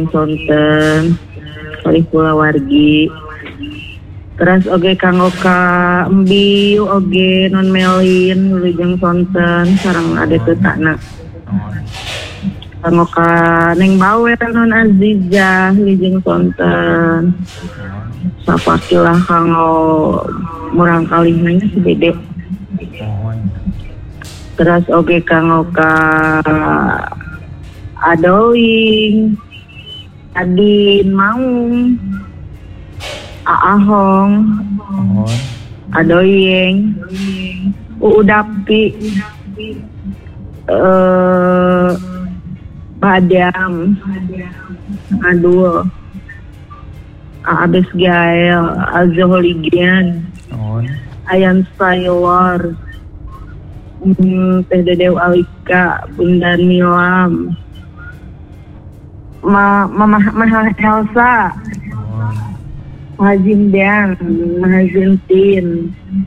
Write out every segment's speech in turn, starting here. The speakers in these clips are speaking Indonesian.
sonten kali pula wargi. Terus oge kanggo ka Embiu oge non Melin wilujeng sonten sareng ade teutana. Kanggo ka Neng Bawel non Azizah wilujeng sonten. Sapakilah kanggo murang kalihna si Dede. Terus oge kanggo ka Adoing, Adin Maung, Aahong, Adoyeng, Uudapi, Badam, Adul, Abes Gael, Alzoholigian, Ayan Saywar, Teh Dedew Alika, Bunda Nilam, Mama Elsa, Mahazin Dean, Mahazin Tin,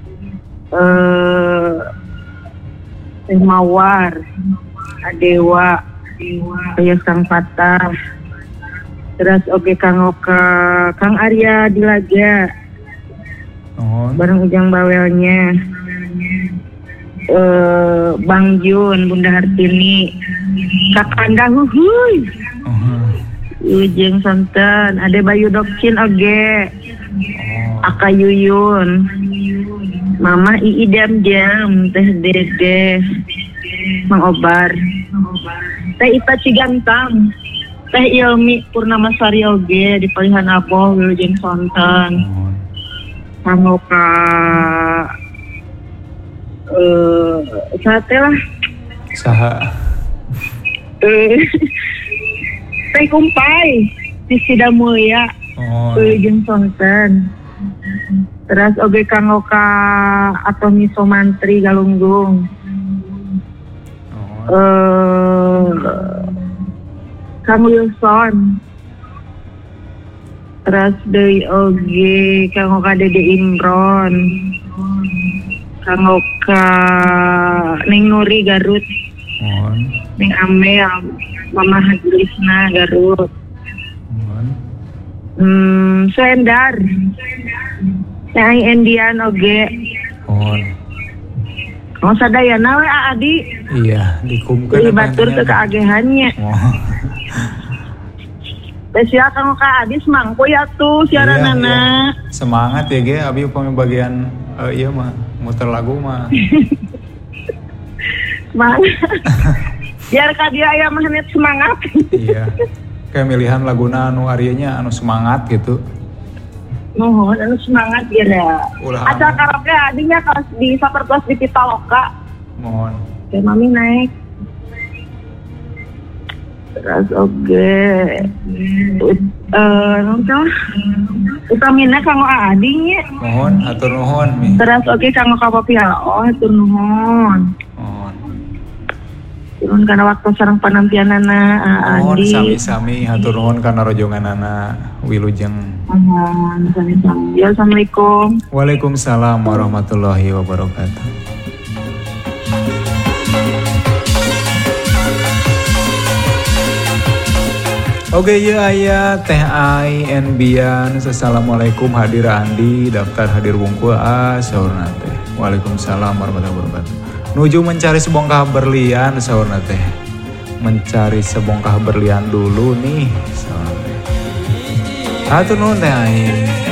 Teh Mawar, Adewa, Ayah Sang Patah. Terus oke kanggo ka Kang Arya Dilaga, bareng Ujang Bawelnya, Bang Jun, Bunda Hartini, Kakanda Huhuy, Ujeng sonten, Ade Bayu Dokcin oge, Aka Yuyun, Mama Ii Jam, Teh Dede, Mang Obar, Teh Ita Cigantang, Teh Ilmi Purnamasari oge di Palihan Aboh wilujeng sonten. Kanggo ka sate lah. Saha? Teh Kumpai di Sidamulya wilujeng sonten. Terus oge kanggo ka Atoni Somantri Galunggung. Kang Wilson. Terus deui oge kanggo ka Dede Imron. Kanggo ka Neng Nuri Garut. Neng Amel, Mama Hadilisna Garut. Sendar. Neng Endian oge. Mau sadayana we Adi. Iya, dikumkeun batur teu kaagehannya. Spesial kanggo ka Adi semangku ya tuh siaranana. Iya. Semangat ya ge abi upami bagian ieu mah muter lagu mah. Semangat. Biar ka dia aya magnet semangat. Iya. Kayak milihan laguna anu arienya anu semangat gitu. Nuhun anu semangat biar ya. Acara karaoke adinya kelas di Sapertos di Pitaloka. Mohon. Oke, Mami naik. Terus oke. Nonton. Utamina kanggo adinya. Mohon, atur nuhun mi. Terus oke kanggo ka Papi atur nuhun. Turun karena waktu sareng panampianana Mohon Adi. sami-sami hatur nuhun karena rojonganana wilujeng. Mohon sami-sami. Ya, Assalamualaikum. Waalaikumsalam warahmatullahi wabarakatuh. Oke ya aya Teh Ai Enbian. Assalamualaikum hadir Andi daftar hadir bungkul saurna teh. Waalaikumsalam warahmatullahi wabarakatuh. Nuju mencari sebongkah berlian saurna teh. Mencari sebongkah berlian dulu nih saurna teh. Hatur nuhun Teh Ai.